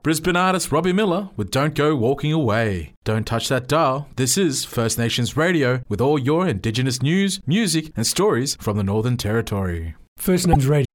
Brisbane artist Robbie Miller with Don't Go Walking Away. Don't touch that dial. This is First Nations Radio with all your Indigenous news, music and stories from the Northern Territory. First Nations Radio.